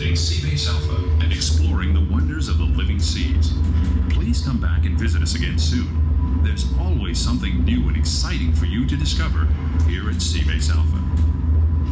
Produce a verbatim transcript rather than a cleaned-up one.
Visiting Seabase Alpha. And exploring the wonders of the living seas. Please come back and visit us again soon. There's always something new and exciting for you to discover here at Seabase Alpha.